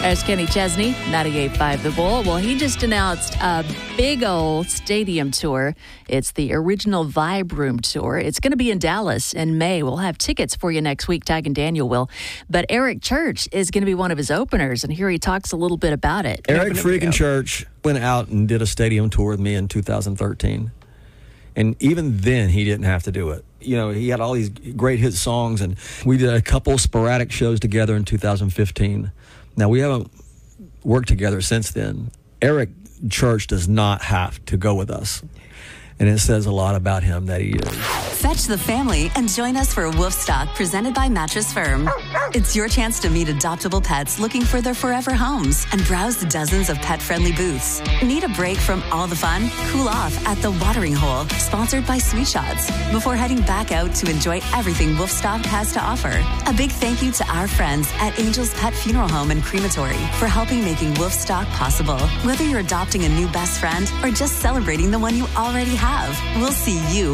There's Kenny Chesney, 98.5 The Bull. Well, he just announced a big old stadium tour. It's the Original Vibe Room Tour. It's going to be in Dallas in May. We'll have tickets for you next week. Tag and Daniel will. But Eric Church is going to be one of his openers, and here he talks a little bit about it. Eric freaking Church went out and did a stadium tour with me in 2013. And even then, he didn't have to do it. You know, he had all these great hit songs, and we did a couple sporadic shows together in 2015. Now, we haven't worked together since then. Eric Church does not have to go with us. And it says a lot about him that he is. Fetch the family and join us for Wolfstock presented by Mattress Firm. It's your chance to meet adoptable pets looking for their forever homes and browse dozens of pet-friendly booths. Need a break from all the fun? Cool off at The Watering Hole, sponsored by Sweet Shots, before heading back out to enjoy everything Wolfstock has to offer. A big thank you to our friends at Angel's Pet Funeral Home and Crematory for helping making Wolfstock possible. Whether you're adopting a new best friend or just celebrating the one you already have, we'll see you